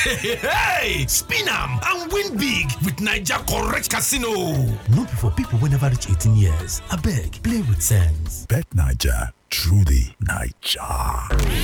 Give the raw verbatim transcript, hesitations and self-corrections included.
Hey, spin am and win big with Naija Correct Casino. No be for people wey never reach eighteen years. Abeg, play with sense. Bet Naija, truly Naija.